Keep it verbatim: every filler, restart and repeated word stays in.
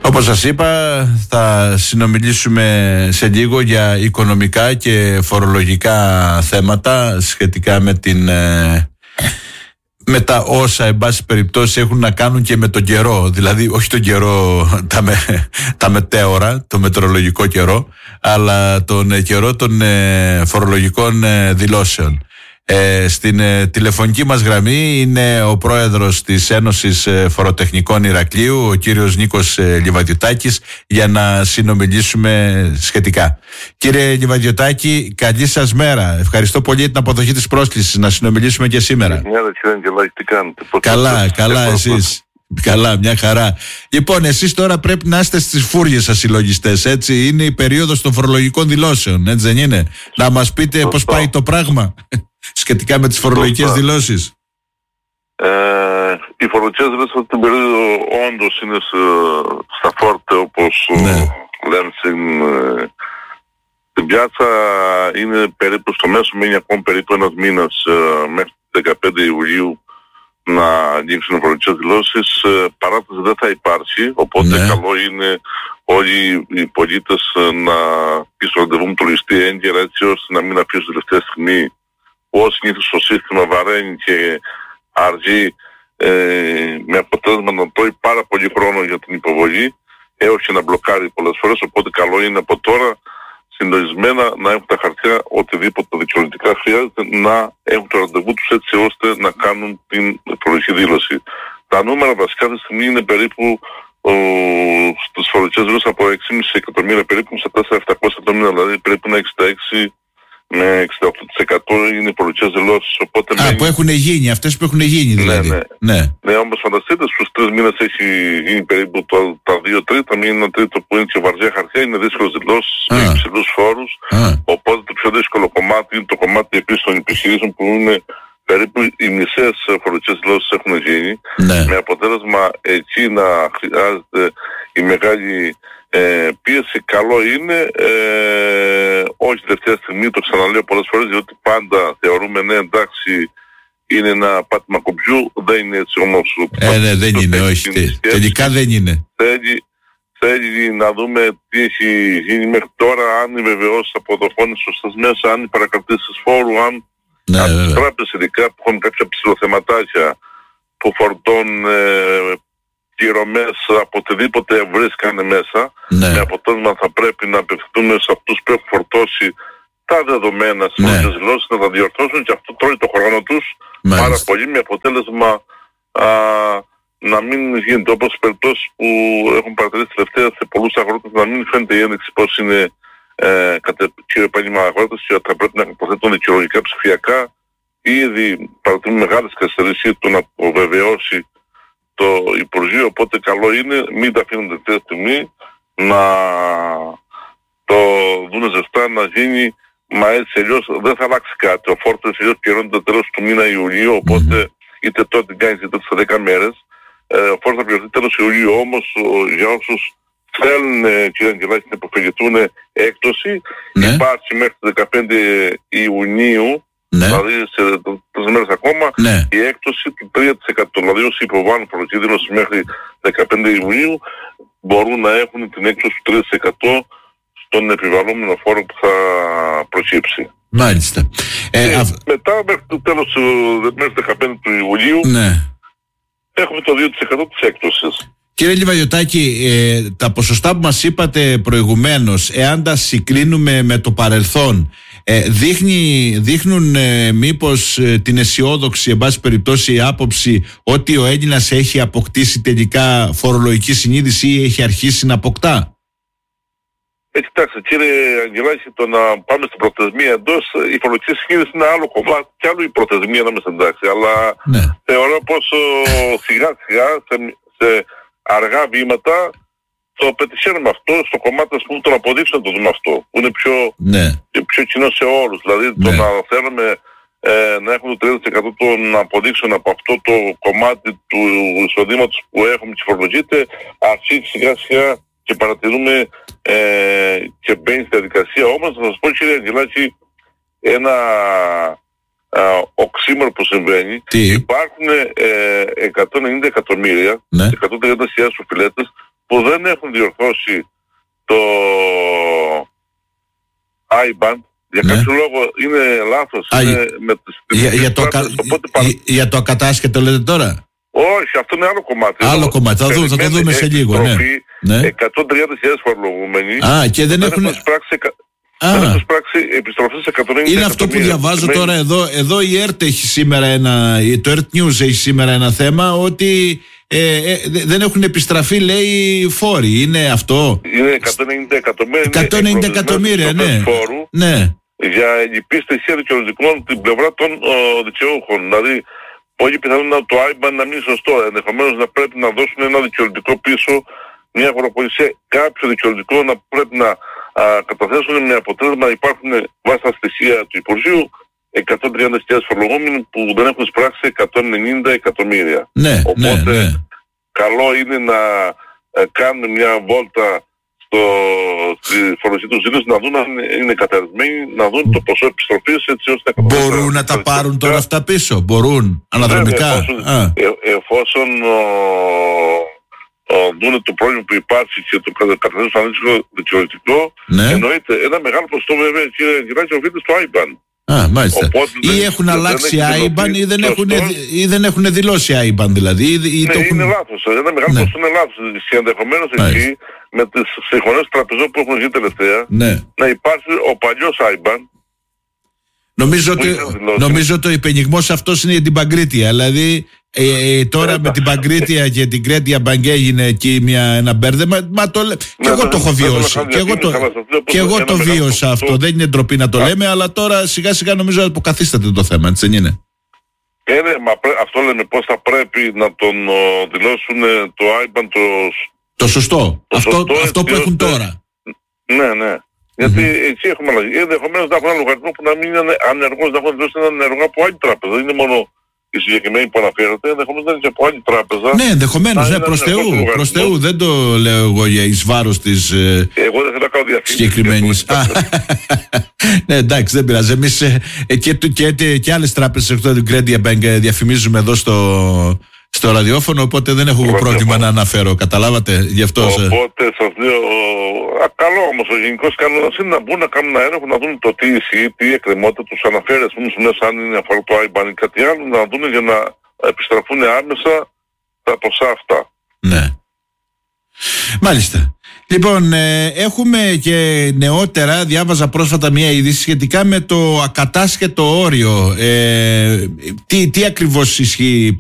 Όπως σας είπα, θα συνομιλήσουμε σε λίγο για οικονομικά και φορολογικά θέματα σχετικά με την... με τα όσα εν πάση περιπτώσει έχουν να κάνουν και με τον καιρό, δηλαδή όχι τον καιρό τα, με, τα μετέωρα, το μετεωρολογικό καιρό, αλλά τον καιρό των ε, φορολογικών ε, δηλώσεων. Ε, στην ε, τηλεφωνική μας γραμμή είναι ο πρόεδρος της Ένωσης ε, Φοροτεχνικών Ηρακλείου, ο κύριος Νίκος ε, Λιβαδιωτάκης, για να συνομιλήσουμε σχετικά. Κύριε Λιβαδιωτάκη, καλή σας μέρα. Ευχαριστώ πολύ για την αποδοχή της πρόσκλησης να συνομιλήσουμε και σήμερα. Καλά, καλά εσείς. Καλά, μια χαρά. Λοιπόν, εσείς τώρα πρέπει να είστε στις φούριες σας συλλογιστές, έτσι. Είναι η περίοδος των φορολογικών δηλώσεων, έτσι δεν είναι? Να μας πείτε πώς πάει το πράγμα σχετικά με τις φορολογικές δηλώσεις. Ε, οι φορολογικές δηλώσεις αυτή την περίοδο όντως είναι στα φόρτε, όπως ναι. λένε στην, στην πιάτσα. Είναι περίπου στο μέσο, μένει ακόμη περίπου ένας μήνας μέχρι δεκαπέντε Ιουλίου να ανοίξουν οι φορολογικές δηλώσεις. Παράταση δεν θα υπάρξει, οπότε ναι. καλό είναι όλοι οι πολίτες να πείσουν ραντεβού με το ληστή έγκαιρα, έτσι ώστε να μην αφήσουν τελευταία στιγμή. Ως συνήθως το σύστημα βαραίνει και αργεί, ε, με αποτέλεσμα να τρώει πάρα πολύ χρόνο για την υποβολή, έως και να μπλοκάρει πολλές φορές. Οπότε καλό είναι από τώρα συντονισμένα να έχουν τα χαρτιά, οτιδήποτε δικαιολογητικά χρειάζεται, να έχουν το ραντεβού τους, έτσι ώστε να κάνουν την φορολογική δήλωση. Τα νούμερα βασικά αυτή τη στιγμή είναι περίπου ο, στις φορολογικές δηλώσεις από έξι κόμμα πέντε εκατομμύρια περίπου σε τέσσερα χιλιάδες επτακόσια εκατομμύρια, δηλαδή περίπου ένα εξήντα έξι με εξήντα οκτώ τοις εκατό είναι οι φορολογικές δηλώσεις. Οπότε Α, μένει... που έχουν γίνει, αυτές που έχουν γίνει δηλαδή. Ναι, ναι. ναι. ναι όμως φανταστείτε, στους τρεις μήνες έχει γίνει περίπου το, τα δύο τρίτα, μην ένα τρίτο που είναι και βαριά χαρτιά, είναι δύσκολες δηλώσεις με υψηλούς φόρους. Α. Οπότε το πιο δύσκολο κομμάτι είναι το κομμάτι επίσης των επιχειρήσεων, που είναι περίπου οι μισές φορολογικές δηλώσεις έχουν γίνει. Ναι. Με αποτέλεσμα εκεί να χρειάζεται η μεγάλη Ε, πίεση. Καλό είναι, ε, όχι τελευταία στιγμή, το ξαναλέω πολλές φορές, διότι πάντα θεωρούμε ναι εντάξει είναι ένα πάτημα κομπιού, δεν είναι έτσι όμως. Ε, ναι, δεν είναι, όχι, τε, τελικά δεν είναι. Θέλει, θέλει να δούμε τι έχει γίνει μέχρι τώρα, αν οι βεβαιώσεις αποδοχών είναι σωστές μέσα, αν οι παρακρατήσεις φόρου, αν ναι, από τις τράπεζες ειδικά που έχουν κάποια ψηλοθεματάκια που φορτώνουν ε, πληρωμές από οτιδήποτε βρίσκανε μέσα, ναι. με αποτέλεσμα θα πρέπει να απευθυνθούμε σε αυτούς που έχουν φορτώσει τα δεδομένα στις ναι. φορολογικές δηλώσεις, να τα διορθώσουν, και αυτό τρώει το χρόνο τους Μάλιστα. πάρα πολύ, με αποτέλεσμα α, να μην γίνεται όπως οι περιπτώσεις που έχουν παρατηρήσει τελευταία σε πολλούς αγρότες, να μην φαίνεται η ένδειξη πως είναι ε, κατά κύριο επάγγελμα αγρότες και θα πρέπει να υποθέτουν δικαιολογικά ψηφιακά. Ήδη παρατηρούν μεγάλες καθυστερήσεις του να αποβεβαιώσει το Υπουργείο, οπότε καλό είναι μην τα αφήνουν τελευταία στιγμή, να το δούνε ζεστά, να γίνει, μα έτσι αλλιώς δεν θα αλλάξει κάτι. Ο φόρτος αλλιώς πληρώνεται τέλος του μήνα Ιουλίου, οπότε mm. είτε τότε την κάνεις είτε σε δέκα μέρες. Ε, ο φόρτος θα πληρωθεί τέλος Ιουλίου, όμως ο, για όσους θέλουν, κύριε Αγγελάκη, να υποφεληθούν έκπτωση, ναι. υπάρχει μέχρι το δεκαπέντε Ιουνίου, ναι. δηλαδή σε τρεις μέρες ακόμα, ναι. η έκπτωση του τρία τοις εκατό. Δηλαδή όσοι υποβάλλουν φορολογική δήλωση μέχρι δεκαπέντε Ιουνίου μπορούν να έχουν την έκπτωση του τρία τοις εκατό στον επιβαλλόμενο φόρο που θα προκύψει. Μάλιστα. Ε, αυ... Μετά μέχρι το τέλος μέχρι δεκαπέντε του Ιουλίου ναι. έχουμε το δύο τοις εκατό της έκπτωσης. Κύριε Λιβαδιωτάκη, ε, τα ποσοστά που μας είπατε προηγουμένως, εάν τα συγκρίνουμε με το παρελθόν, ε, δείχνει, δείχνουν ε, μήπως ε, την αισιόδοξη, εν πάση περιπτώσει, η άποψη ότι ο Έλληνας έχει αποκτήσει τελικά φορολογική συνείδηση ή έχει αρχίσει να αποκτά? Ε, κοιτάξτε κύριε Αγγελάκη, το να πάμε στην προθεσμία εντός, η φορολογική συνείδηση είναι άλλο κομμάτι και άλλο η προθεσμία να είμαστε εντάξει, αλλά ναι. θεωρώ πως σιγά σιγά σε, σε αργά βήματα το πετυχαίνουμε αυτό στο κομμάτι, ας πούμε, το να αποδείξουμε το δούμε αυτό, που είναι πιο, ναι. πιο κοινό σε όλους. Δηλαδή ναι. το να θέλουμε ε, να έχουμε το τριάντα τοις εκατό των αποδείξεων από αυτό το κομμάτι του εισοδήματος που έχουμε και φορολογείται, αρχίζει σιγά σιγά και παρατηρούμε ε, και μπαίνει στη διαδικασία. Όμως θα σας πω, κύριε Αγγελάκη, ένα α, οξύμορο που συμβαίνει. Τι? Υπάρχουν ε, εκατόν ενενήντα εκατομμύρια, ναι. εκατόν τριάντα χιλιάδες οφειλέτες που δεν έχουν διορθώσει το άι μπαν. Για ναι. κάποιο λόγο είναι λάθος. Α, είναι με τις, για, για, το ακα... για, για το ακατάσχετο λέτε τώρα. Όχι, αυτό είναι άλλο κομμάτι. Άλλο εδώ, κομμάτι, θα, δούμε, θα το δούμε σε λίγο. Ναι. Ναι. εκατόν τριάντα χιλιάδες φορολογούμενοι. Α, και δεν, δεν έχουν... έχουν σπράξει επιστροφές εκατόν ενενήντα. Είναι αυτό που διαβάζω τώρα εδώ. Εδώ η ΕΡΤ έχει σήμερα ένα, το ΕΡΤ News έχει σήμερα ένα θέμα ότι ε, ε, δεν έχουν επιστραφεί, λέει, φόροι. Είναι αυτό. Είναι εκατόν ενενήντα εκατομμύρια. εκατόν ενενήντα εκατομμύρια, ναι. Φόρου ναι. Για ελλειπή στοιχεία δικαιολογικών την πλευρά των ο, δικαιούχων. Δηλαδή, πολύ πιθανόν το άι μπαν να μην είναι σωστό. Ενδεχομένως να πρέπει να δώσουν ένα δικαιολογικό πίσω, μια αγοραπολισία, κάποιο δικαιολογικό να πρέπει να α, καταθέσουν με αποτέλεσμα να υπάρχουν βάσει τα στοιχεία του Υπουργείου εκατόν τριάντα χιλιάδες φορολογούμενοι που δεν έχουν σπράξει εκατόν ενενήντα εκατομμύρια. Ναι, οπότε ναι, ναι. καλό είναι να ε, κάνουμε μια βόλτα στο, στη φορολογική του ζήτηση, να δουν αν είναι καταρισμένοι, να δουν το ποσό επιστροφής έτσι ώστε να μπορούν να, να τα πάρουν τώρα αυτά πίσω, μπορούν αναδρομικά. Ναι, εφόσον, ε, εφόσον ο, ο, δουν το πρόβλημα που υπάρχει και το καταθέσουν σαν αντίστοιχο δικαιολογικό, ναι. εννοείται ένα μεγάλο ποσοστό βέβαια, κύριε Γυράκη, οφείλεται στο άι μπαν. Α, μάλιστα. Οπότε, ή δεν, έχουν αλλάξει άι μπαν ή δεν έχουν, ή δεν έχουν δηλώσει άι μπαν δηλαδή. Ή, ή ναι, το είναι έχουν... λάθος. Ένα μεγάλο ναι. ποσοστό είναι λάθος. Και ενδεχομένως εκεί με τις συγχωνεύσεις τραπεζών που έχουν γίνει τελευταία ναι. να υπάρχει ο παλιός άι μπαν. Νομίζω ότι, νομίζω ότι ο υπενιγμός αυτός είναι για την Παγκρίτια. Δηλαδή ε, ε, τώρα ε, με την Παγκρίτια και την Κρέτια Μπαγκέ έγινε εκεί μια, ένα μπέρδεμα. Μα το, ναι, και εγώ το έχω βιώσει. Και εγώ το, και εγώ το βίωσα αυτό. Δεν είναι ντροπή να το λέμε, αλλά τώρα σιγά σιγά νομίζω ότι αποκαθίσταται το θέμα. Έτσι δεν είναι. Ε, ναι, μα αυτό λέμε πώς θα πρέπει να τον ο, δηλώσουν το άι μπαν το, το σωστό. Το αυτό, σωστό αυτό που έχουν τώρα. Ναι, ναι. Γιατί mm-hmm. εκεί έχουμε αλλαγή. Ενδεχομένως να έχουν ένα λογαριασμό που να μην είναι ανεργός, να έχουν δώσει έναν ενεργό από άλλη τράπεζα. Δεν είναι μόνο η συγκεκριμένη που αναφέρεται, ενδεχομένως να είναι και από άλλη τράπεζα. Ναι, ενδεχομένως, ναι, προς Θεού. Προς Θεού, δεν το λέω εγώ για εις βάρος της ε, εγώ δεν θέλω να κάνω διαφήμιση συγκεκριμένης. Ναι, εντάξει, δεν πειράζει. Εμείς ε, και, και, και, και άλλες τράπεζες εκτός του Credit Bank διαφημίζουμε εδώ στο, στο ραδιόφωνο, οπότε δεν έχω πρόβλημα να αναφέρω. Καταλάβατε, γι' αυτό. Οπότε σας λέω, καλό όμως ο γενικός κανόνας είναι να μπουν να κάνουν ένα έλεγχο, να δουν το τι ισχύει, τι εκκρεμότητα τους αναφέρει, ας πούμε, μέσα αν είναι αφορά το άι μπαν ή κάτι άλλο, να δουν για να επιστραφούν άμεσα τα ποσά αυτά. Ναι. Μάλιστα. Λοιπόν, ε, έχουμε και νεότερα, διάβαζα πρόσφατα μια είδηση σχετικά με το ακατάσχετο όριο. Ε, τι, τι ακριβώς ισχύει?